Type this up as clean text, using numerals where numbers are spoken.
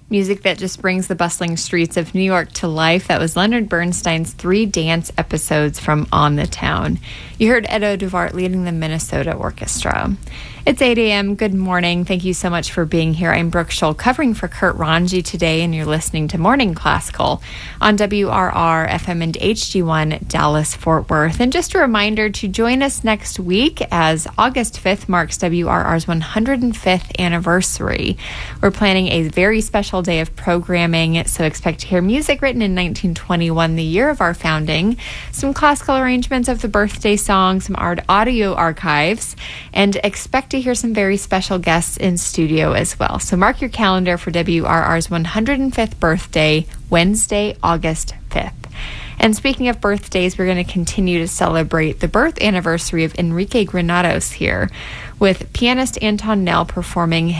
Music that just brings the bustling streets of New York to life. That was Leonard Bernstein's 3 dance episodes from On the Town. You heard Edo Duvart leading the Minnesota Orchestra. It's 8 a.m. Good morning. Thank you so much for being here. I'm Brooke Scholl covering for Kurt Ranji today, and you're listening to Morning Classical on WRR FM and HD1 Dallas Fort Worth. And just a reminder to join us next week as August 5th marks WRR's 105th anniversary. We're planning a very special day of programming, so expect to hear music written in 1921, the year of our founding, some classical arrangements of the birthday song, some audio archives, and expect to hear some very special guests in studio as well. So mark your calendar for WRR's 105th birthday, Wednesday, August 5th. And speaking of birthdays, we're going to continue to celebrate the birth anniversary of Enrique Granados here, with pianist Anton Nell performing